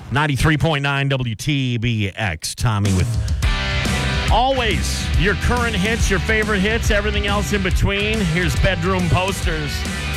93.9 WTBX. Tommy with always your current hits, your favorite hits, everything else in between. Here's Bedroom Posters.